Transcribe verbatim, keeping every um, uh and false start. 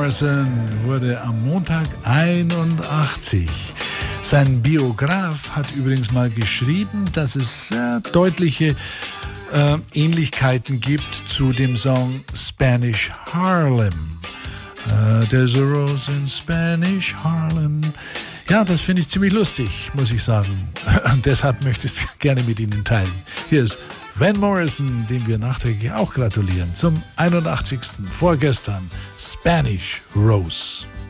Morrison wurde am Montag einundachtzig. Sein Biograf hat übrigens mal geschrieben, dass es äh, deutliche äh, Ähnlichkeiten gibt zu dem Song Spanish Harlem. Uh, there's a rose in Spanish Harlem. Ja, das finde ich ziemlich lustig, muss ich sagen. Und deshalb möchte ich es gerne mit Ihnen teilen. Hier ist Van Morrison, dem wir nachträglich auch gratulieren, zum einundachtzigsten vorgestern, Spanish Rose.